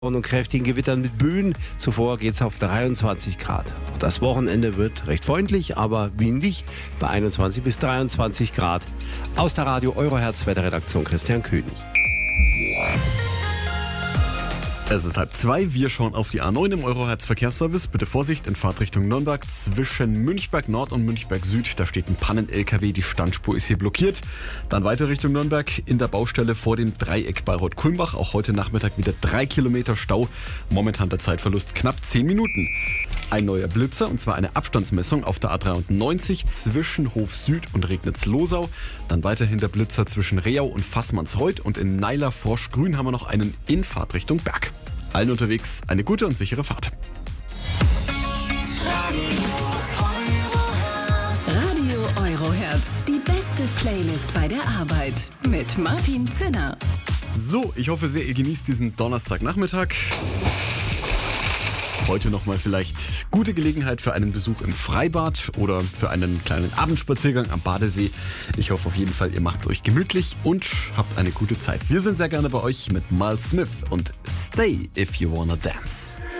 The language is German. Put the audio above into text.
und kräftigen Gewittern mit Böen. Zuvor geht es auf 23 Grad. Auch das Wochenende wird recht freundlich, aber windig bei 21 bis 23 Grad. Aus der Radio Eurohertz Wetterredaktion Christian König. Es ist 1:30, wir schauen auf die A9 im Eurohertz Verkehrsservice. Bitte Vorsicht in Fahrtrichtung Nürnberg zwischen Münchberg Nord und Münchberg Süd. Da steht ein Pannen-LKW, die Standspur ist hier blockiert. Dann weiter Richtung Nürnberg in der Baustelle vor dem Dreieck bei Rot-Kulmbach. Auch heute Nachmittag wieder 3 Kilometer Stau. Momentan der Zeitverlust knapp 10 Minuten. Ein neuer Blitzer, und zwar eine Abstandsmessung auf der A93 zwischen Hof Süd und Regnitz-Losau. Dann weiterhin der Blitzer zwischen Reau und Fassmannsreuth. Und in Neiler-Forsch-Grün haben wir noch einen in Fahrtrichtung Berg. Allen unterwegs eine gute und sichere Fahrt. Radio Eurohertz, die beste Playlist bei der Arbeit mit Martin Zinner. So, ich hoffe sehr, ihr genießt diesen Donnerstagnachmittag. Heute nochmal vielleicht gute Gelegenheit für einen Besuch im Freibad oder für einen kleinen Abendspaziergang am Badesee. Ich hoffe auf jeden Fall, ihr macht es euch gemütlich und habt eine gute Zeit. Wir sind sehr gerne bei euch mit Miles Smith und Stay If You Wanna Dance.